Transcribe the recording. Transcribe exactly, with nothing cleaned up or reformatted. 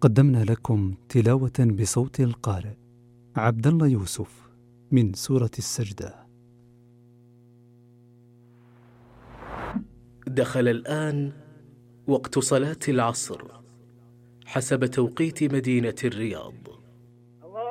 قدمنا لكم تلاوة بصوت القارئ عبد الله يوسف من سورة السجدة. دخل الآن وقت صلاة العصر حسب توقيت مدينة الرياض.